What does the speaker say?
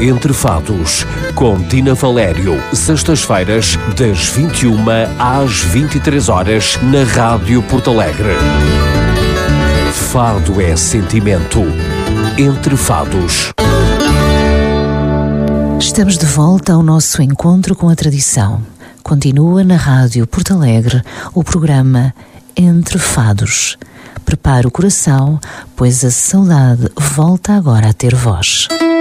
Entre Fados, com Tina Valério, sextas-feiras, das 21 às 23 horas, na Rádio Porto Alegre. Fado é sentimento. Entre Fados. Estamos de volta ao nosso encontro com a tradição. Continua na Rádio Porto Alegre o programa Entre Fados. Prepare o coração, pois a saudade volta agora a ter voz.